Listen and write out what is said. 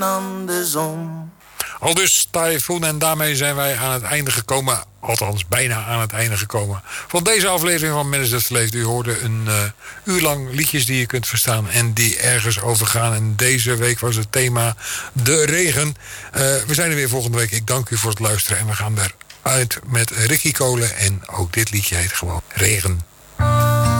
andersom. Al dus Typhoon en daarmee zijn wij aan het einde gekomen. Althans, bijna aan het einde gekomen. Van deze aflevering van Mennis dat Leeft. U hoorde een uur lang liedjes die je kunt verstaan en die ergens over gaan. En deze week was het thema de regen. We zijn er weer volgende week. Ik dank u voor het luisteren. En we gaan eruit met Ricky Kolen. En ook dit liedje heet gewoon Regen.